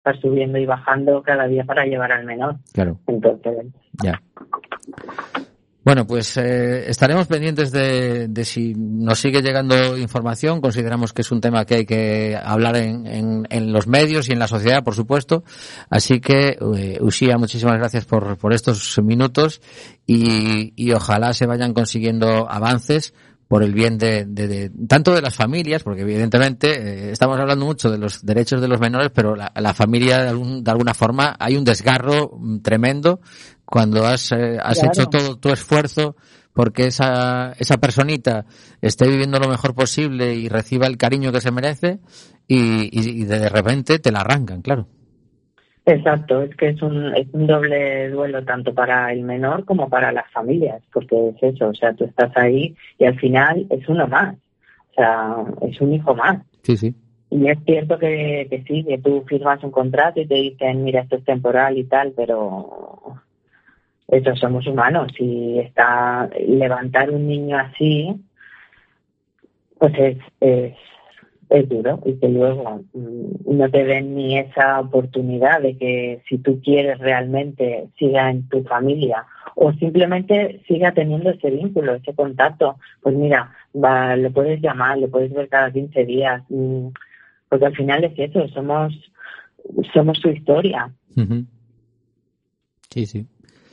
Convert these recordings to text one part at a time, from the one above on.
estar subiendo y bajando cada día para llevar al menor. Claro. Entonces... Ya. Bueno, pues estaremos pendientes de si nos sigue llegando información. Consideramos que es un tema que hay que hablar en los medios y en la sociedad, por supuesto. Así que, Uxía, muchísimas gracias por estos minutos y ojalá se vayan consiguiendo avances por el bien de tanto de las familias, porque evidentemente estamos hablando mucho de los derechos de los menores, pero la familia de alguna forma hay un desgarro tremendo cuando has claro, hecho todo tu esfuerzo porque esa personita esté viviendo lo mejor posible y reciba el cariño que se merece y de repente te la arrancan, claro. Exacto, es que es un doble duelo tanto para el menor como para las familias, porque es eso, o sea, tú estás ahí y al final es uno más, o sea, es un hijo más. Sí, sí. Y es cierto que sí, que tú firmas un contrato y te dicen, mira, esto es temporal y tal, pero eso, somos humanos y levantar un niño así, pues es duro, y que luego no te den ni esa oportunidad de que si tú quieres realmente siga en tu familia o simplemente siga teniendo ese vínculo, ese contacto, pues mira, lo puedes llamar, lo puedes ver cada 15 días, porque al final es eso, somos su historia. Uh-huh. Sí, sí.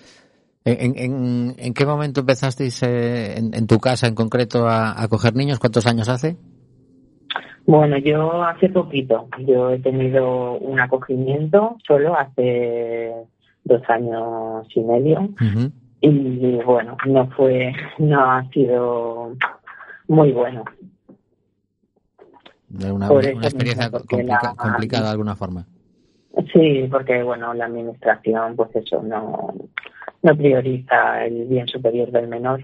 ¿En qué momento empezasteis en tu casa en concreto a acoger niños? ¿Cuántos años hace? Bueno, yo hace poquito. Yo he tenido un acogimiento solo hace 2 años y medio. Uh-huh. Y bueno, no ha sido muy bueno. Una experiencia complicada de alguna forma. Sí, porque bueno, la administración pues eso no prioriza el bien superior del menor.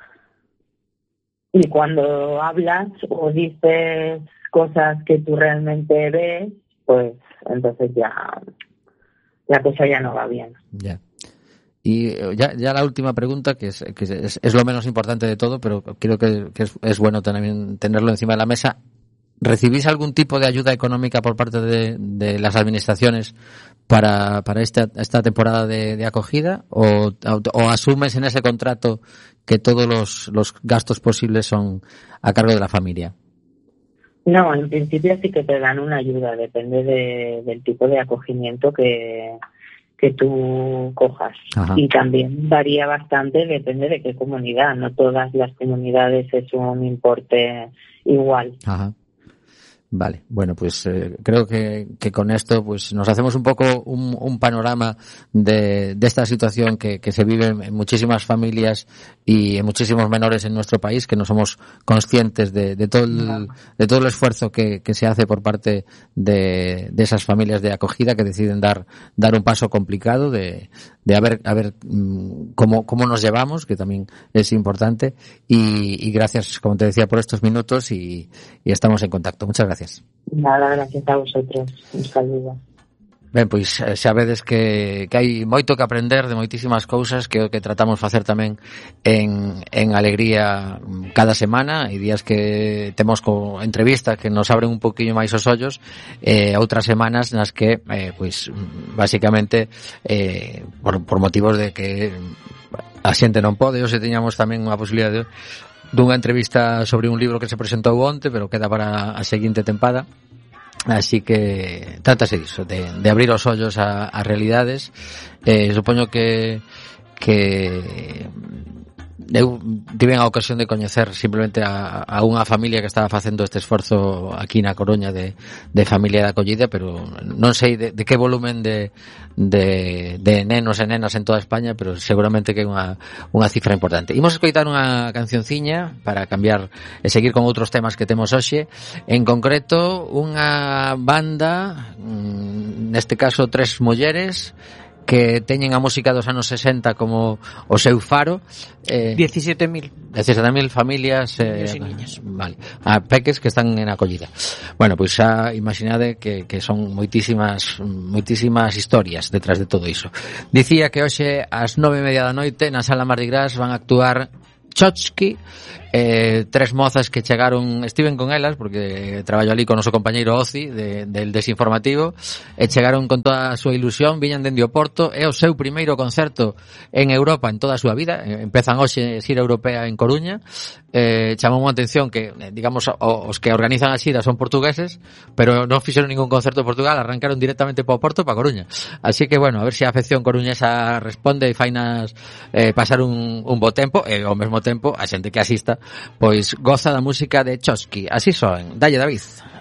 Y cuando hablas o dices cosas que tú realmente ves, pues entonces ya la cosa ya no va bien. Ya. Y ya la última pregunta, que es lo menos importante de todo, pero creo que es bueno también tenerlo encima de la mesa. ¿Recibís algún tipo de ayuda económica por parte de las administraciones para esta temporada de acogida o asumes en ese contrato que todos los gastos posibles son a cargo de la familia? No, en principio sí que te dan una ayuda, depende del tipo de acogimiento que tú cojas. Ajá. Y también varía bastante, depende de qué comunidad, no todas las comunidades es un importe igual. Ajá. Vale, bueno, pues creo que con esto pues nos hacemos un poco un panorama de esta situación que se vive en muchísimas familias y en muchísimos menores en nuestro país, que no somos conscientes de todo el esfuerzo que se hace por parte de esas familias de acogida que deciden dar un paso complicado de a ver cómo nos llevamos, que también es importante, y gracias, como te decía, por estos minutos y estamos en contacto. Muchas gracias. Nada, gracias a vosotros. Un saludo. Ben, pois sabedes que hai moito que aprender de moitísimas cousas que tratamos de facer tamén en Alegría cada semana. Hai días que temos entrevistas que nos abren un poquinho máis os ollos, outras semanas nas que pois basicamente por motivos de que a xente non pode, hoxe tiñamos tamén unha posibilidade dunha entrevista sobre un libro que se presentou onte, pero queda para a seguinte tempada. Así que trátase disso, de abrir os ollos a realidades. Supoño que eu tive a ocasión de coñecer simplemente a unha familia que estaba facendo este esforzo aquí na Coruña de familia de acogida, pero non sei de que volumen de nenos e nenas en toda España, pero seguramente que é unha cifra importante. Imos escoitar unha cancionciña para cambiar e seguir con outros temas que temos hoxe, en concreto unha banda, neste caso 3 mulleres que teñen a música dos anos 60 como o seu faro. 17.000 familias vale, a peques que están en acollida. Bueno, pois xa imaginade que son moitísimas historias detrás de todo iso. Dicía que hoxe ás 9:30 da noite na Sala Mardi Gras van a actuar Chotsky, tres mozas que chegaron, estiven con elas porque traballo ali con o noso compañeiro Oci del Desinformativo, e chegaron con toda a súa ilusión, viñan dende o Porto, é o seu primeiro concerto en Europa en toda a súa vida, empezan hoxe xira europea en Coruña. Chamou a atención que, digamos, os que organizan a xira son portugueses, pero non fixeron ningún concerto en Portugal, arrancaron directamente para o Porto, para Coruña. Así que, bueno, a ver se a afección coruñesa responde e fainas pasar un bo tempo, e ao mesmo tempo a xente que asista pois goza da música de Chosky. Así son. Dalle, David.